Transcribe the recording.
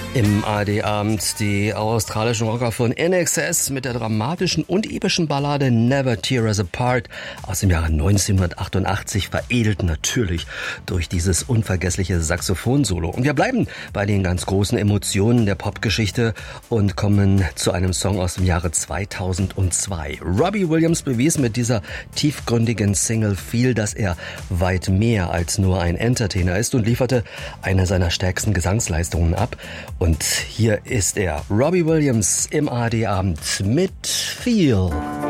Im ARD-Abend die australischen Rocker von INXS mit der dramatischen und epischen Ballade Never Tear Us Apart aus dem Jahre 1988, veredelt natürlich durch dieses unvergessliche Saxophonsolo. Und wir bleiben bei den ganz großen Emotionen der Popgeschichte und kommen zu einem Song aus dem Jahre 2002. Robbie Williams bewies mit dieser tiefgründigen Single Feel, dass er weit mehr als nur ein Entertainer ist und lieferte eine seiner stärksten Gesangsleistungen ab. Und hier ist er, Robbie Williams im ARD-Abend mit Feel.